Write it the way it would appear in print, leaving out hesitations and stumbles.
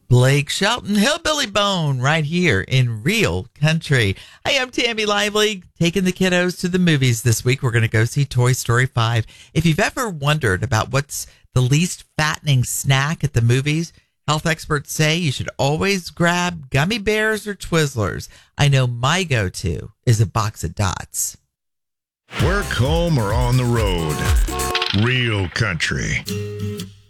Blake Shelton, Hillbilly Bone, right here in Real Country. Hey, I'm Tammy Lively, taking the kiddos to the movies this week. We're going to go see Toy Story 5. If you've ever wondered about what's the least fattening snack at the movies, health experts say you should always grab gummy bears or Twizzlers. I know my go-to is a box of Dots. Work, home, or on the road. Real Country.